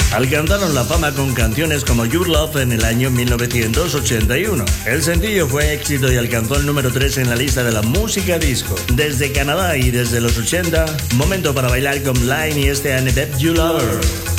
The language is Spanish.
Alcanzaron la fama con canciones como Your Love en el año 1981. El sencillo fue éxito y alcanzó el número 3 en la lista de la música disco. Desde Canadá y desde los 80, momento para bailar con Line y este I Bet You Lover.